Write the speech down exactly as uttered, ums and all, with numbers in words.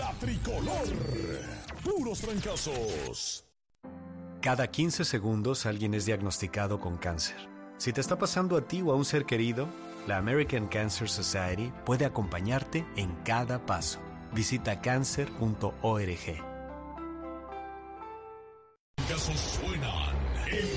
La tricolor. Puros trancazos. Cada quince segundos alguien es diagnosticado con cáncer. Si te está pasando a ti o a un ser querido, la American Cancer Society puede acompañarte en cada paso. Visita cancer punto org. Casos suenan.